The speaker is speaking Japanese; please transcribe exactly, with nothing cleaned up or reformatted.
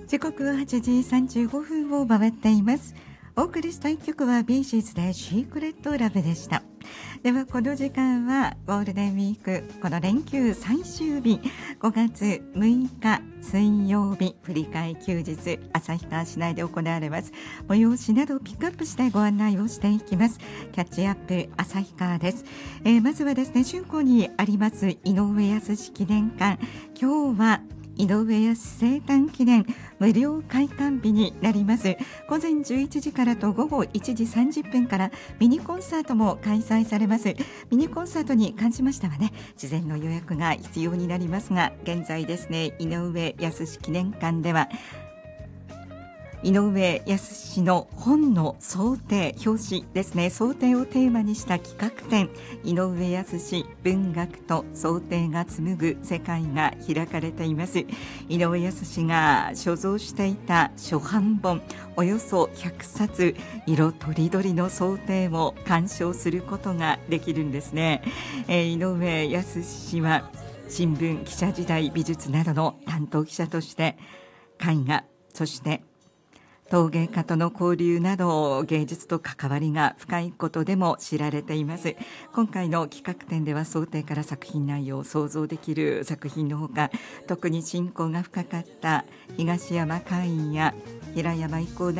時刻ははちじさんじゅうごふんを回っています。お送りしたいっきょくはビーシーズでシークレットラブでした。ではこの時間はゴールデンウィーク、この連休最終日、ごがつむいか水曜日、振り替え休日、旭川市内で行われます催しなどをピックアップしてご案内をしていきます。キャッチアップ旭川です。えー、まずはですね、春光にあります井上靖記念館、今日は井上靖生誕記念無料開館日になります。午前じゅういちじからと午後いちじさんじゅっぷんからミニコンサートも開催されます。ミニコンサートに関しましてはね、事前の予約が必要になりますが、現在ですね、井上靖記念館では井上靖の本の想定、表紙ですね、想定をテーマにした企画展、井上靖文学と想定が紡ぐ世界が開かれています。井上靖が所蔵していた初版本およそひゃくさつ、色とりどりの想定を鑑賞することができるんですね。えー、井上靖は新聞記者時代、美術などの担当記者として絵画、そして陶芸家との交流など芸術と関わりが深いことでも知られています。今回の企画展では想定から作品内容を想像できる作品のほか、特に親交が深かった東山魁夷や平山郁夫